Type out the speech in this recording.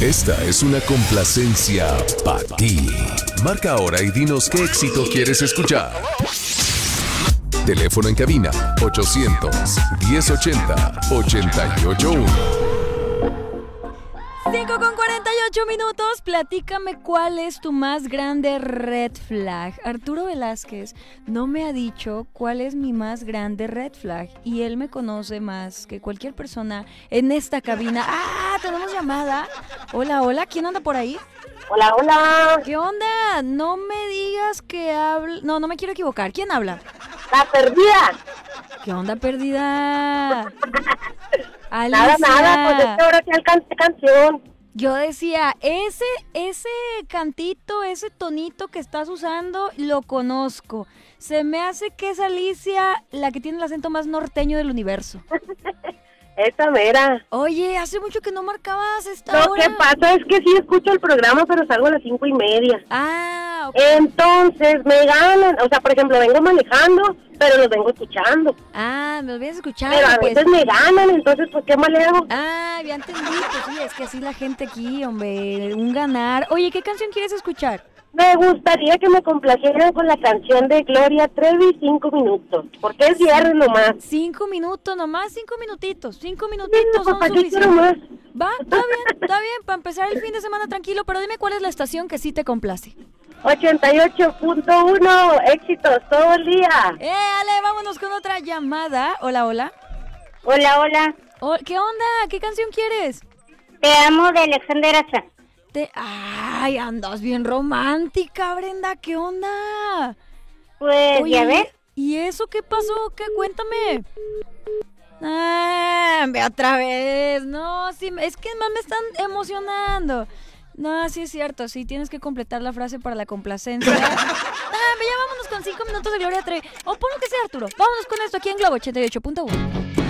Esta es una complacencia para ti. Marca ahora y dinos qué éxito quieres escuchar. Teléfono en cabina 800-1080-881. 5:48. Platícame cuál es tu más grande red flag. Arturo Velázquez no me ha dicho cuál es mi más grande red flag y él me conoce más que cualquier persona en esta cabina. ¡Ah! ¿Tenemos llamada? Hola, ¿quién anda por ahí? Hola. ¿Qué onda? No me digas que habla... No me quiero equivocar. ¿Quién habla? La perdida. ¿Qué onda, perdida? Alicia. Nada, pues es que ahora que alcancé canción. Yo decía, ese cantito, ese tonito que estás usando, lo conozco. Se me hace que es Alicia la que tiene el acento más norteño del universo. Esa mera. Oye, hace mucho que no marcabas esta Lo hora. que pasa es que sí escucho el programa, pero salgo a las 5:30. Ah, ok. Entonces me ganan, o sea, por ejemplo, vengo manejando, pero los vengo escuchando. Ah, me lo voy a escuchar. Pero a pues. veces me ganan, entonces, pues, ¿qué más le hago? Ah, ya entendí. Pues sí, es que así la gente aquí, hombre, un ganar. Oye, ¿qué canción quieres escuchar? Me gustaría que me complacieran con la canción de Gloria Trevi, 5 minutos, porque es viernes nomás. 5 minutos nomás, 5 minutitos. 5 Sí, minutitos son papá, ¿qué quiero suficientes. más? Va, está bien, para empezar el fin de semana tranquilo, pero dime cuál es la estación que sí te complace. 88.1, éxitos todo el día. Ale, vámonos con otra llamada. Hola. Hola. ¿Qué onda? ¿Qué canción quieres? Te amo de Alexander Acha. Ay, andas bien romántica, Brenda, ¿qué onda? Pues, Oye, ¿ya ves? ¿y eso qué pasó? ¿Qué? Cuéntame. Ve otra vez. No, sí, es que más me están emocionando. No, sí es cierto, sí, tienes que completar la frase para la complacencia. Ya vámonos con 5 minutos de Gloria Trevi. O pon lo que sea, Arturo. Vámonos con esto aquí en Globo 88.1.